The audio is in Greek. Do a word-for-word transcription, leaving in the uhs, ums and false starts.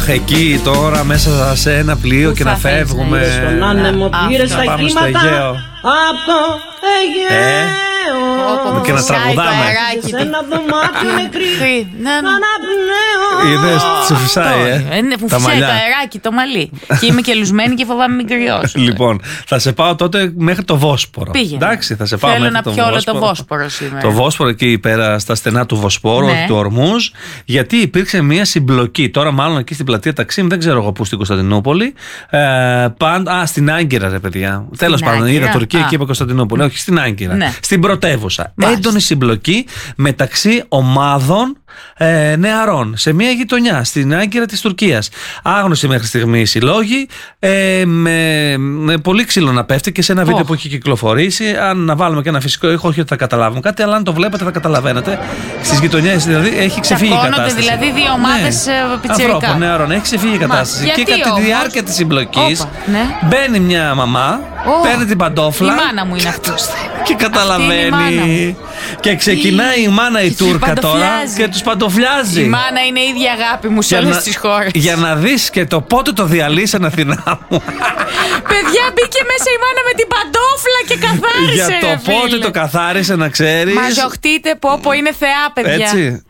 Αχ, εκεί τώρα μέσα σε ένα πλοίο και να φεύγουμε. Στον άνεμο πήρες τα πάμε στο κύματα Αιγαίο. από το Αιγαίο. Και να τραγουδάμε. Σε ένα δωμάτιο νεκρή Ναι, ναι. αναπνέω. Είδες, σου φυσάει, ε. Είναι που Τα φυσάει το μαλλιά. αεράκι, το μαλλί. Και είμαι και λουσμένη και φοβάμαι μην κρυώσω. Λοιπόν, θα σε πάω τότε μέχρι το Βόσπορο. Πήγαινε. Εντάξει, θα σε πάω Θέλω μέχρι να το πιω όλο Βόσπορο. το Βόσπορο σήμερα. Το Βόσπορο εκεί πέρα στα στενά του Βοσπόρου, Ναι. του Ορμούζ, γιατί υπήρξε μια συμπλοκή. Τώρα, μάλλον εκεί στην πλατεία Ταξίμ, δεν ξέρω εγώ πού στην Κωνσταντινούπολη. Ε, πάντα, α, στην Άγκυρα, ρε παιδιά. Τέλος πάντων, Άγκυρα. είδα Τουρκία, Α. εκεί είπα Κωνσταντινούπολη. Όχι, στην Άγκυρα. Ναι. Στην πρωτεύουσα. Μάλιστα. Έντονη συμπλοκή μεταξύ ομάδων ε, νεαρών σε μια γειτονιά στην Άγκυρα της Τουρκίας. Άγνωστοι μέχρι στιγμή συλλόγοι, ε, με, με πολύ ξύλο να πέφτει και σε ένα βίντεο Oh. που έχει κυκλοφορήσει. Αν να βάλουμε και ένα φυσικό ήχο, όχι ότι θα καταλάβουμε κάτι, αλλά αν το βλέπετε θα καταλαβαίνετε. Στις γειτονιές δηλαδή έχει ξεφύγει η Τσακώνονται κατάσταση. δηλαδή δύο ομάδες, ε, πιτσιρικά. ανθρώπων νεαρών, έχει ξεφύγει η κατάσταση. γιατί Και κατά τη όμως? διάρκεια της συμπλοκής Όπα, ναι. μπαίνει μια μαμά, Oh. παίρνει την παντόφλα. Η μάνα μου είναι αυτή. Και καταλαβαίνει. Αυτή είναι η μάνα Και ξεκινάει η μάνα η Και τους Τούρκα τώρα παντοφλιάζει. και τους παντοφλιάζει. Η μάνα είναι η ίδια αγάπη μου σε Για όλες να- τις χώρες. Για να δεις και το πότε το διαλύσανε, Αθηνά μου. Παιδιά, μπήκε μέσα η μάνα με την παντόφλα και καθάρισε. Για το ρε, πότε φίλε. το καθάρισε, να ξέρεις. Μαζοχτείτε, πω πω είναι θεά, παιδιά. Έτσι.